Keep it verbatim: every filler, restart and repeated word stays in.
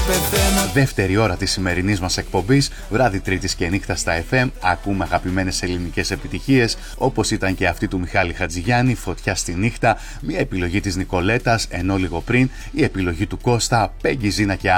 πεθαίνω. Δεύτερη ώρα της σημερινής μας εκπομπής, βράδυ Τρίτης και νύχτα στα εφ εμ, ακούμε αγαπημένες ελληνικές επιτυχίες, όπως ήταν και αυτή του Μιχάλη Χατζηγιάννη, Φωτιά στη νύχτα, μια επιλογή της Νικολέτας, ενώ λίγο πριν η επιλογή του Κώστα, Πέγγι, Ζήνα και